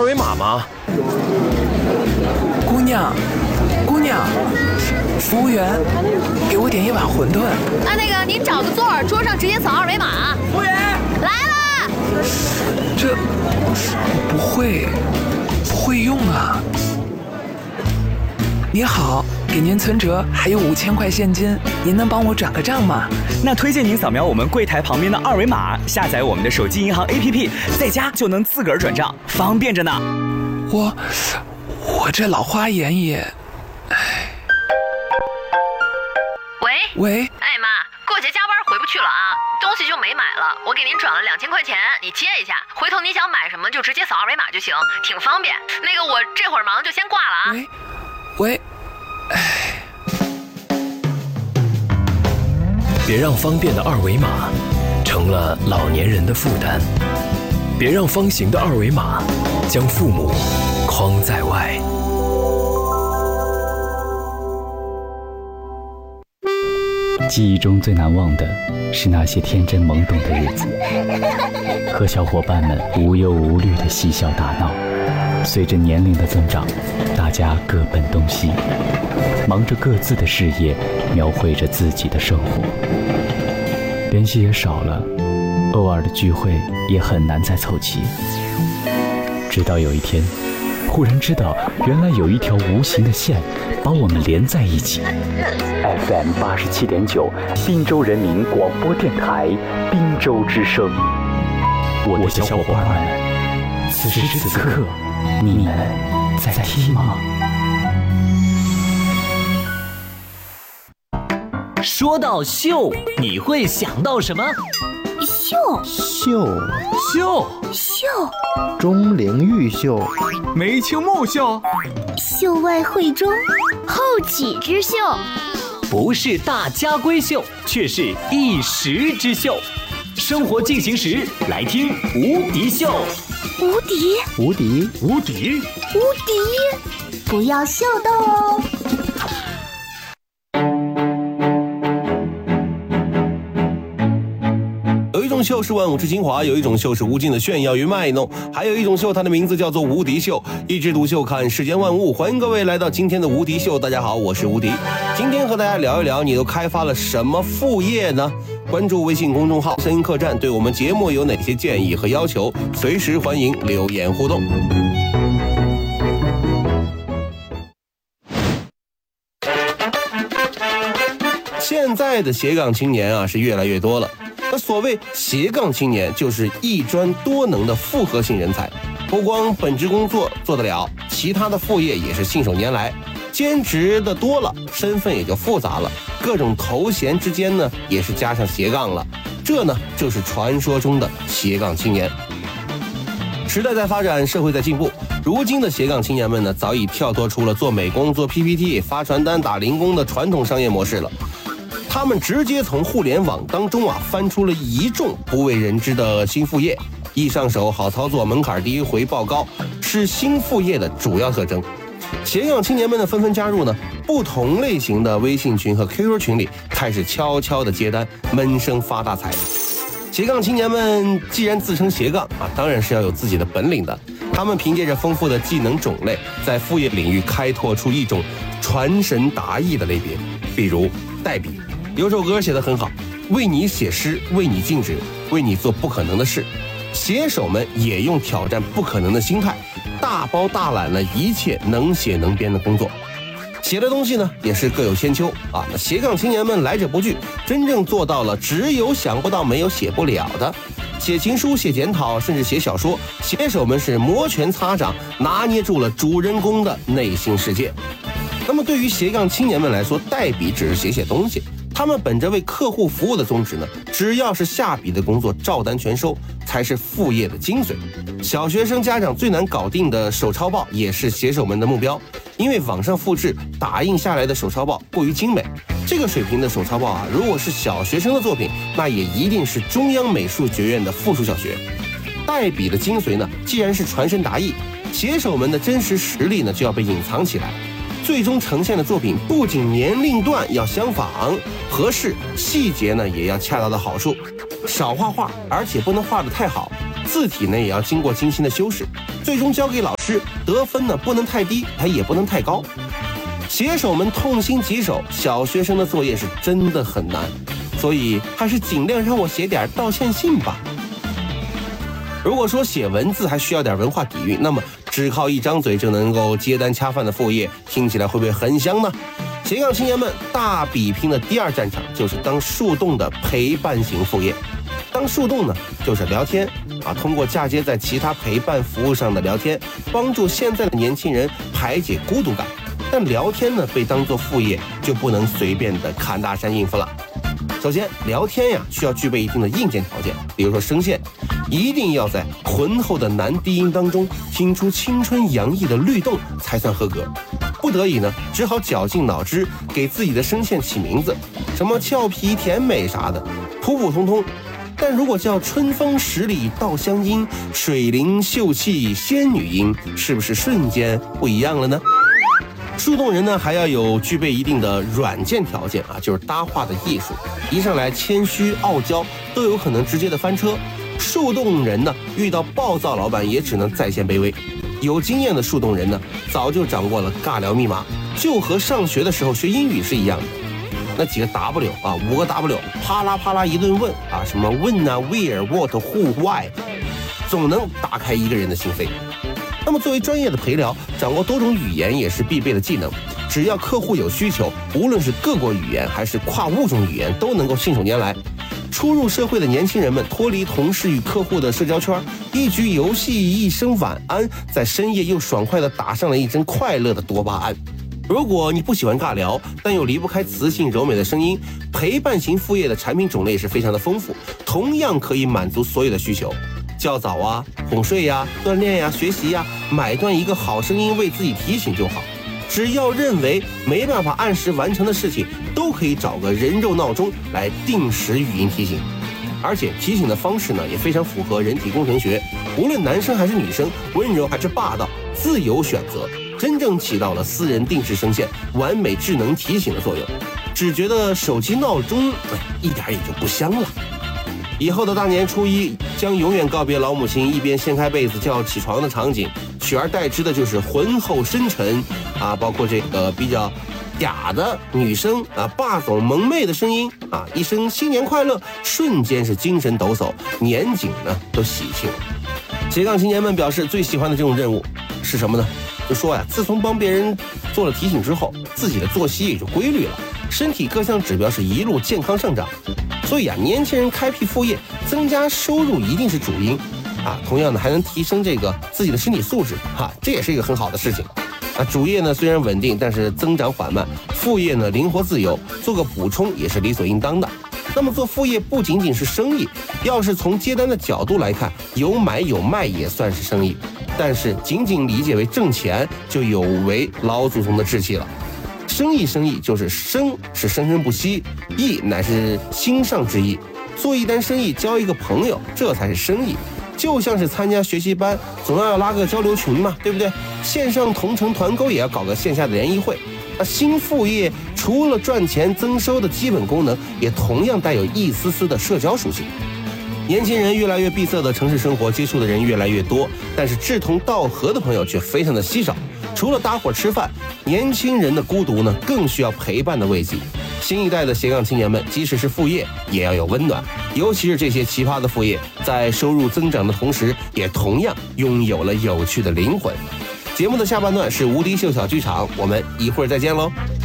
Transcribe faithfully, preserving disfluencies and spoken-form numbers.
维码吗？ 姑娘，姑娘，服务员，给我点一碗馄饨。 啊，那个您找个座儿，桌上直接扫二维码。 服务员来了。 这不会，不会用啊。你好，给您存折还有五千块现金，您能帮我转个账吗？ 那推荐您扫描我们柜台旁边的二维码，下载我们的手机银行 A P P， 在家就能自个儿转账，方便着呢。 我，我这老花眼也，唉。 喂喂， 哎妈，过节加班回不去了啊，东西就没买了，我给您转了两千块钱，你接一下，回头你想买什么就直接扫二维码就行，挺方便。那个我这会儿忙就先挂了啊。 喂，喂，唉。 别让方便的二维码成了老年人的负担，别让方形的二维码将父母框在外。 记忆中最难忘的是那些天真懵懂的日子，和小伙伴们无忧无虑的嬉笑打闹。随着年龄的增长，大家各奔东西，忙着各自的事业，描绘着自己的生活，联系也少了，偶尔的聚会也很难再凑齐。直到有一天，忽然知道原来有一条无形的线把我们连在一起。 F M 八十七点九，滨州人民广播电台，滨州之声。我的小伙伴们，此时此刻，你们在听吗？ 说到秀，你会想到什么？ 秀秀秀秀， 钟灵毓秀， 梅清木秀， 秀外慧中，后起之秀。 不是大家闺秀，却是一时之秀。生活进行时，来听无敌秀。 无敌， 无敌， 无敌， 无敌，不要秀逗哦。 有一种秀是万物之精华，有一种秀是无尽的炫耀与卖弄，还有一种秀，它的名字叫做无敌秀。一枝独秀，看世间万物。欢迎各位来到今天的无敌秀。大家好，我是无敌。今天和大家聊一聊，你都开发了什么副业呢？关注微信公众号声音客栈，对我们节目有哪些建议和要求，随时欢迎留言互动。现在的斜杠青年啊是越来越多了。那所谓斜杠青年，就是一专多能的复合性人才，不光本职工作做得了，其他的副业也是信手拈来。兼职的多了，身份也就复杂了，各种头衔之间呢也是加上斜杠了，这呢就是传说中的斜杠青年。时代在发展，社会在进步，如今的斜杠青年们呢早已跳脱出了做美工、做 P P T、发传单、打零工的传统商业模式了。他们直接从互联网当中啊翻出了一众不为人知的新副业，易上手、好操作、门槛低、回报高，是新副业的主要特征。斜杠青年们呢纷纷加入呢不同类型的微信群和 Q Q 群里，开始悄悄的接单，闷声发大财。斜杠青年们既然自称斜杠啊，当然是要有自己的本领的。他们凭借着丰富的技能种类，在副业领域开拓出一种传神达意的类别，比如代笔。有首歌写得很好，为你写诗，为你静止，为你做不可能的事。写手们也用挑战不可能的心态，大包大揽了一切能写能编的工作。写的东西呢也是各有千秋啊。那斜杠青年们来者不拒，真正做到了只有想不到，没有写不了的。写情书、写检讨，甚至写小说，写手们是摩拳擦掌，拿捏住了主人公的内心世界。那么对于斜杠青年们来说，代笔只是写写东西，他们本着为客户服务的宗旨呢，只要是下笔的工作照单全收，才是副业的精髓。小学生家长最难搞定的手抄报也是写手们的目标，因为网上复制打印下来的手抄报过于精美，这个水平的手抄报啊，如果是小学生的作品，那也一定是中央美术学院的附属小学。代笔的精髓呢，既然是传神达意，写手们的真实实力呢就要被隐藏起来。最终呈现的作品不仅年龄段要相仿合适，细节呢也要恰到的好处，少画画，而且不能画得太好， 字体呢也要经过精心的修饰，最终交给老师，得分呢不能太低，它也不能太高。写手们痛心疾首，小学生的作业是真的很难，所以还是尽量让我写点道歉信吧。如果说写文字还需要点文化底蕴，那么只靠一张嘴就能够接单恰饭的副业，听起来会不会很香呢？斜杠青年们大比拼的第二战场就是当树洞的陪伴型副业。当树洞呢，就是聊天啊，通过嫁接在其他陪伴服务上的聊天，帮助现在的年轻人排解孤独感。但聊天呢被当作副业，就不能随便的侃大山应付了。首先，聊天呀需要具备一定的硬件条件，比如说声线，一定要在浑厚的男低音当中听出青春洋溢的律动才算合格。不得已呢，只好绞尽脑汁给自己的声线起名字，什么俏皮甜美啥的，普普通通。但如果叫春风十里稻香音，水灵秀气仙女音，是不是瞬间不一样了呢？树洞人呢还要有具备一定的软件条件啊，就是搭话的艺术。一上来谦虚傲娇都有可能直接的翻车。树洞人呢遇到暴躁老板也只能在线卑微。有经验的树洞人呢早就掌握了尬聊密码，就和上学的时候学英语是一样的。那几个 W 啊，五个 W， 啪啦啪啦一顿问啊，什么问啊 ，Where What Who Why， 总能打开一个人的心扉。那么作为专业的陪聊，掌握多种语言也是必备的技能。只要客户有需求，无论是各国语言还是跨物种语言，都能够信手拈来。初入社会的年轻人们脱离同事与客户的社交圈，一局游戏一声晚安，在深夜又爽快地打上了一针快乐的多巴胺。如果你不喜欢尬聊，但又离不开磁性柔美的声音，陪伴型副业的产品种类是非常的丰富，同样可以满足所有的需求。较早啊，哄睡呀、啊，锻炼呀、啊，学习呀、啊，买断一个好声音为自己提醒就好。只要认为没办法按时完成的事情，都可以找个人肉闹钟来定时语音提醒。而且提醒的方式呢也非常符合人体工程学，无论男生还是女生，温柔还是霸道，自由选择，真正起到了私人定制声线、完美智能提醒的作用。只觉得手机闹钟，哎，一点也就不香了。以后的大年初一将永远告别老母亲一边掀开被子叫起床的场景，取而代之的就是浑厚深沉啊，包括这个比较嗲的女生啊，霸总萌妹的声音啊，一声新年快乐，瞬间是精神抖擞，年景呢都喜庆了。斜杠青年们表示最喜欢的这种任务是什么呢？就说呀，自从帮别人做了提醒之后，自己的作息也就规律了，身体各项指标是一路健康上涨。所以啊，年轻人开辟副业，增加收入一定是主因啊。同样的，还能提升这个自己的身体素质哈、啊，这也是一个很好的事情。啊，主业呢虽然稳定，但是增长缓慢；副业呢灵活自由，做个补充也是理所应当的。那么做副业不仅仅是生意，要是从接单的角度来看，有买有卖也算是生意。但是仅仅理解为挣钱，就有违老祖宗的志气了。生意生意就是生是生生不息，意乃是心上之意。做一单生意交一个朋友，这才是生意。就像是参加学习班，总要拉个交流群嘛，对不对？线上同城团购也要搞个线下的联谊会。那新副业除了赚钱增收的基本功能，也同样带有一丝丝的社交属性。年轻人越来越闭塞的城市生活，接触的人越来越多，但是志同道合的朋友却非常的稀少。除了搭伙吃饭，年轻人的孤独呢，更需要陪伴的慰藉。新一代的斜杠青年们，即使是副业，也要有温暖。尤其是这些奇葩的副业，在收入增长的同时，也同样拥有了有趣的灵魂。节目的下半段是无敌秀小剧场，我们一会儿再见喽。